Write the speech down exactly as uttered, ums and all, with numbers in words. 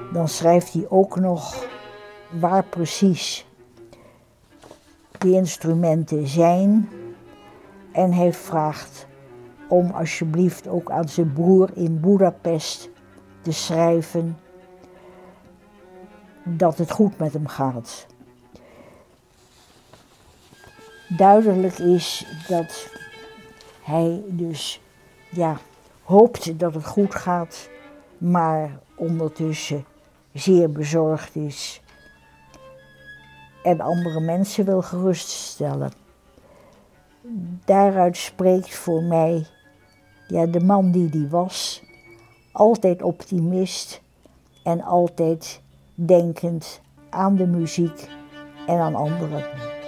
dan schrijft hij ook nog waar precies die instrumenten zijn. En hij vraagt om alsjeblieft ook aan zijn broer in Budapest te schrijven dat het goed met hem gaat. Duidelijk is dat hij dus ja, hoopt dat het goed gaat, maar ondertussen zeer bezorgd is en andere mensen wil geruststellen. Daaruit spreekt voor mij ja, de man die die was, altijd optimist en altijd denkend aan de muziek en aan anderen.